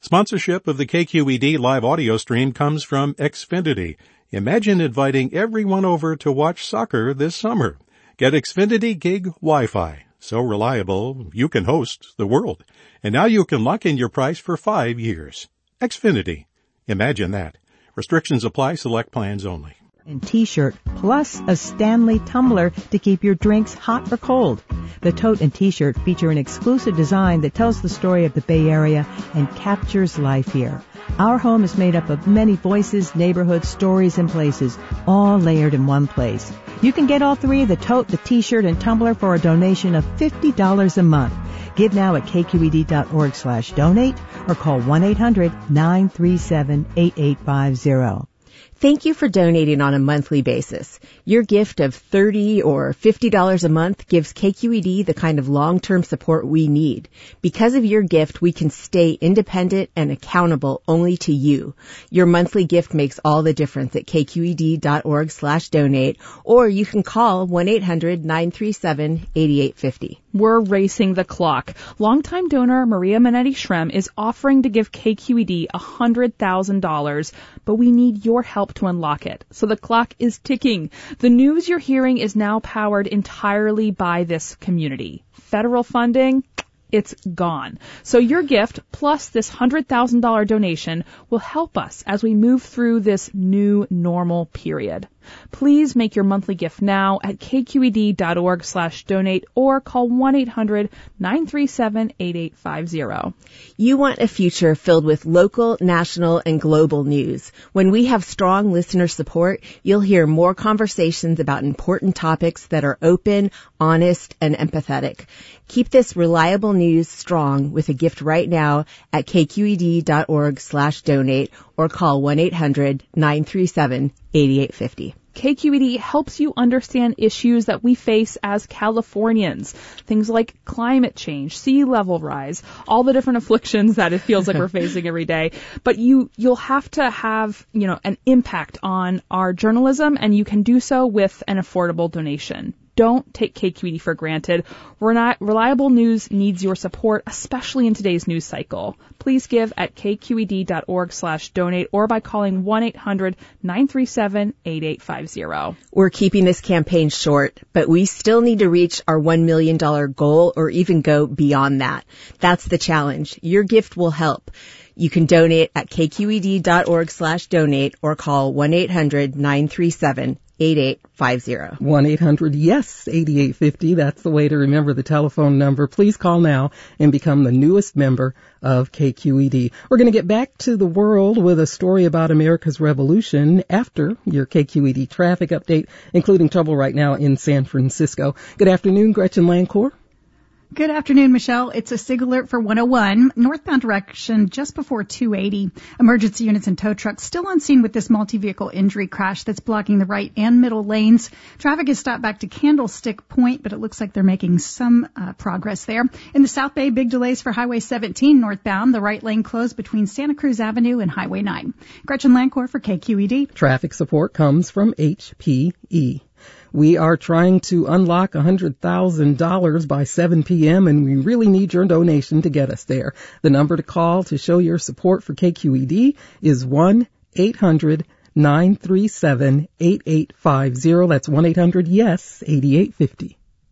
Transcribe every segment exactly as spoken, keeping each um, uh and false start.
Sponsorship of the K Q E D live audio stream comes from Xfinity. Imagine inviting everyone over to watch soccer this summer. Get Xfinity Gig Wi-Fi. So reliable, you can host the world. And now you can lock in your price for five years. Xfinity. Imagine that. Restrictions apply. Select plans only. And T-shirt, plus a Stanley tumbler to keep your drinks hot or cold. The tote and T-shirt feature an exclusive design that tells the story of the Bay Area and captures life here. Our home is made up of many voices, neighborhoods, stories, and places, all layered in one place. You can get all three, the tote, the T-shirt, and tumbler, for a donation of fifty dollars a month. Give now at k q e d dot org slash donate or call one eight hundred nine three seven eight eight five zero. Thank you for donating on a monthly basis. Your gift of thirty dollars or fifty dollars a month gives K Q E D the kind of long-term support we need. Because of your gift, we can stay independent and accountable only to you. Your monthly gift makes all the difference at k q e d dot org slash donate, or you can call one eight hundred nine three seven eight eight five zero. We're racing the clock. Longtime donor Maria Minetti-Shrem is offering to give K Q E D one hundred thousand dollars, but we need your help to unlock it. So the clock is ticking. The news you're hearing is now powered entirely by this community. Federal funding, it's gone. So your gift plus this one hundred thousand dollars donation will help us as we move through this new normal period. Please make your monthly gift now at k q e d dot org slash donate or call one eight hundred nine three seven eight eight five zero. You want a future filled with local, national, and global news. When we have strong listener support, you'll hear more conversations about important topics that are open, honest, and empathetic. Keep this reliable news strong with a gift right now at k q e d dot org slash donate or call one eight hundred nine three seven eight eight five zero. K Q E D helps you understand issues that we face as Californians. Things like climate change, sea level rise, all the different afflictions that it feels like we're facing every day. But you, you'll have to have, you know, an impact on our journalism, and you can do so with an affordable donation. Don't take K Q E D for granted. We're not, reliable news needs your support, especially in today's news cycle. Please give at k q e d dot org slash donate or by calling one eight hundred nine three seven eight eight five zero. We're keeping this campaign short, but we still need to reach our one million dollars goal or even go beyond that. That's the challenge. Your gift will help. You can donate at k q e d dot org slash donate or call one eight hundred nine three seven eight eight five zero. one eight hundred yes eight eight five zero. That's the way to remember the telephone number. Please call now and become the newest member of K Q E D. We're going to get back to the world with a story about America's Revolution after your K Q E D traffic update, including trouble right now in San Francisco. Good afternoon, Gretchen Lancourt. Good afternoon, Michelle. It's a SIG alert for one oh one, northbound direction just before two eighty. Emergency units and tow trucks still on scene with this multi-vehicle injury crash that's blocking the right and middle lanes. Traffic is stopped back to Candlestick Point, but it looks like they're making some uh, progress there. In the South Bay, big delays for Highway seventeen northbound, the right lane closed between Santa Cruz Avenue and Highway nine. Gretchen Lancourt for K Q E D. Traffic support comes from H P E. We are trying to unlock one hundred thousand dollars by seven p.m., and we really need your donation to get us there. The number to call to show your support for K Q E D is one eight hundred nine three seven eight eight five zero. That's one eight hundred yes eight eight five zero.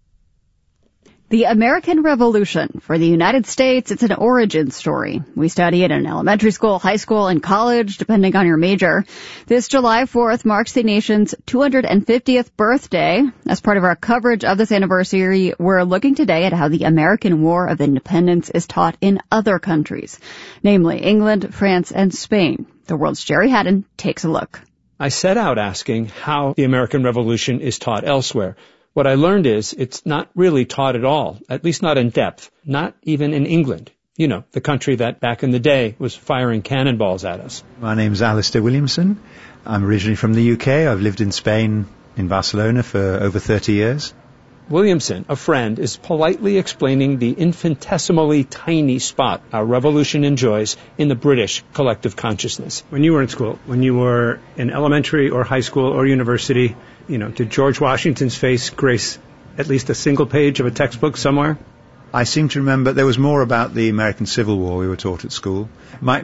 The American Revolution. For the United States, it's an origin story. We study it in elementary school, high school, and college, depending on your major. This July fourth marks the nation's two hundred fiftieth birthday. As part of our coverage of this anniversary, we're looking today at how the American War of Independence is taught in other countries, namely England, France, and Spain. The World's Jerry Haddon takes a look. I set out asking how the American Revolution is taught elsewhere. What I learned is it's not really taught at all, at least not in depth, not even in England. You know, the country that back in the day was firing cannonballs at us. My name's Alistair Williamson. I'm originally from the U K. I've lived in Spain, in Barcelona, for over thirty years. Williamson, a friend, is politely explaining the infinitesimally tiny spot our revolution enjoys in the British collective consciousness. When you were in school, when you were in elementary or high school or university, you know, did George Washington's face grace at least a single page of a textbook somewhere? I seem to remember there was more about the American Civil War we were taught at school. My,